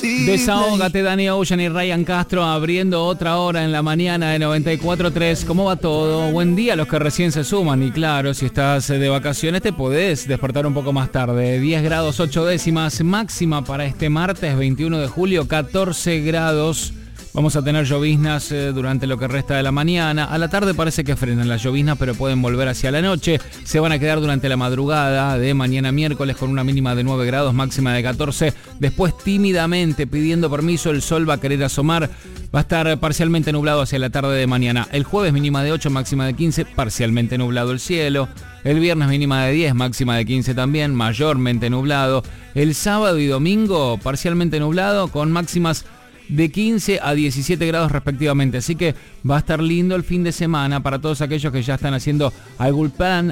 Desahógate, Danny Ocean y Ryan Castro abriendo otra hora en la mañana de 94.3. ¿Cómo va todo? Buen día a los que recién se suman. Y claro, si estás de vacaciones te podés despertar un poco más tarde. 10 grados 8 décimas máxima para este martes 21 de julio, 14 grados. Vamos a tener lloviznas durante lo que resta de la mañana. A la tarde parece que frenan las lloviznas, pero pueden volver hacia la noche. Se van a quedar durante la madrugada de mañana miércoles con una mínima de 9 grados, máxima de 14. Después, tímidamente, pidiendo permiso, el sol va a querer asomar. Va a estar parcialmente nublado hacia la tarde de mañana. El jueves mínima de 8, máxima de 15, parcialmente nublado el cielo. El viernes mínima de 10, máxima de 15 también, mayormente nublado. El sábado y domingo parcialmente nublado con máximas de 15 a 17 grados respectivamente. Así que va a estar lindo el fin de semana para todos aquellos que ya están haciendo algún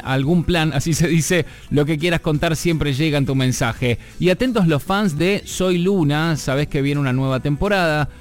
plan, así se dice. Lo que quieras contar siempre llega en tu mensaje. Y atentos los fans de Soy Luna, sabés que viene una nueva temporada.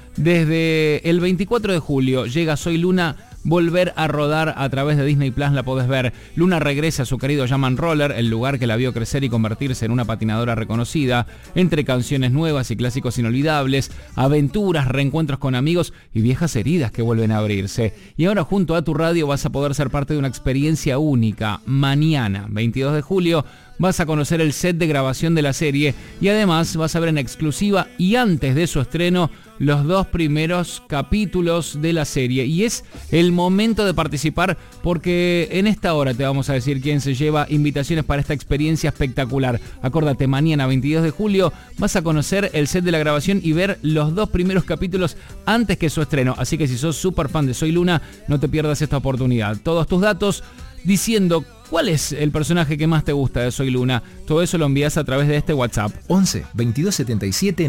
Desde el 24 de julio llega Soy Luna, volver a rodar a través de Disney Plus, la podés ver. Luna regresa a su querido Jam and Roller, el lugar que la vio crecer y convertirse en una patinadora reconocida, entre canciones nuevas y clásicos inolvidables, aventuras, reencuentros con amigos y viejas heridas que vuelven a abrirse. Y ahora junto a tu radio vas a poder ser parte de una experiencia única. Mañana, 22 de julio, vas a conocer el set de grabación de la serie y además vas a ver en exclusiva y antes de su estreno los 2 primeros capítulos de la serie. Y es el momento de participar porque en esta hora te vamos a decir quién se lleva invitaciones para esta experiencia espectacular. Acordate, mañana 22 de julio vas a conocer el set de la grabación y ver los 2 primeros capítulos antes que su estreno. Así que si sos súper fan de Soy Luna, no te pierdas esta oportunidad. Todos tus datos diciendo cuál es el personaje que más te gusta de Soy Luna. Todo eso lo envías a través de este WhatsApp 11 22 77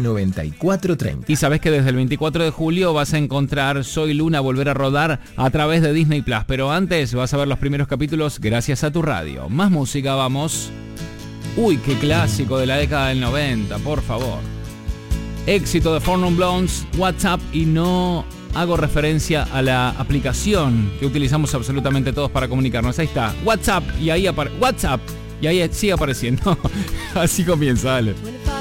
94 30. Y sabes que desde el 24 de julio vas a encontrar Soy Luna volver a rodar a través de Disney Plus. Pero antes vas a ver los primeros capítulos gracias a tu radio. Más música, vamos. Uy, qué clásico de la década del 90, por favor. Éxito de Four Non Blondes, WhatsApp, y no hago referencia a la aplicación que utilizamos absolutamente todos para comunicarnos. Ahí está, WhatsApp, y ahí WhatsApp, y ahí sigue apareciendo. Así comienza, dale.